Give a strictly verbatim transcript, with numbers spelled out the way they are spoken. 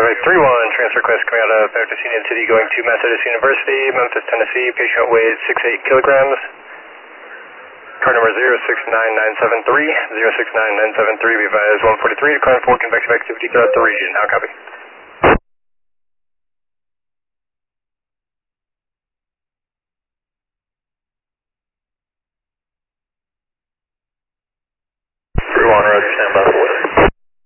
Traffic three one, transfer request coming out of Memphis Union City going to Methodist University, Memphis, Tennessee. Patient weighs six eight kilograms. Car number zero six nine nine seven three, zero six nine nine seven three, be advised one forty-three, declaring full convective activity throughout the region. How copy?